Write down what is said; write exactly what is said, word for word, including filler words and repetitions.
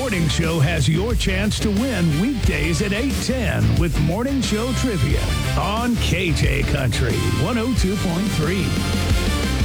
Morning Show has your chance to win weekdays at eight ten with Morning Show Trivia on K J Country one oh two point three.